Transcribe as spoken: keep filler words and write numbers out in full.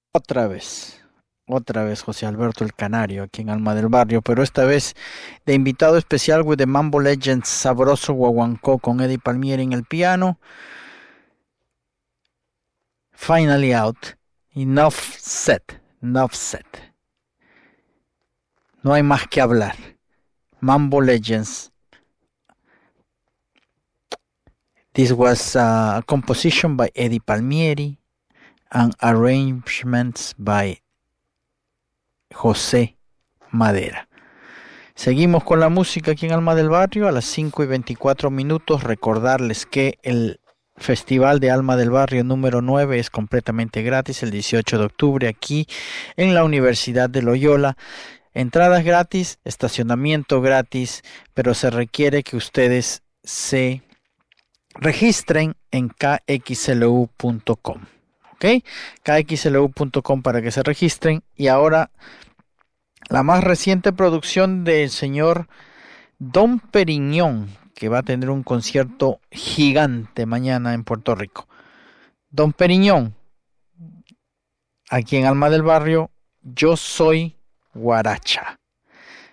Otra vez, otra vez José Alberto el Canario aquí en Alma del Barrio, pero esta vez de invitado especial with the Mambo Legends Sabroso Guaguancó con Eddie Palmieri en el piano. Finally out, enough said, enough said. No hay más que hablar. Mambo Legends. This was a composition by Eddie Palmieri and arrangements by José Madera. Seguimos con la música aquí en Alma del Barrio a las cinco y veinticuatro minutos. Recordarles que el Festival de Alma del Barrio número nueve es completamente gratis el dieciocho de octubre aquí en la Universidad de Loyola. Entradas gratis, estacionamiento gratis, pero se requiere que ustedes se registren en k x l u punto com. ¿Ok? k x l u punto com para que se registren. Y ahora la más reciente producción del señor Don Periñón, que va a tener un concierto gigante mañana en Puerto Rico. Don Periñón, aquí en Alma del Barrio, Yo Soy Guaracha.